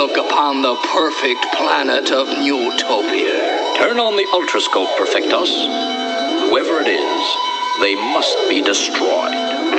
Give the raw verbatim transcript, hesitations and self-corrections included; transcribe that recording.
look upon the perfect planet of Newtopia. Turn on the ultrascope, Perfectos. Whoever it is, they must be destroyed.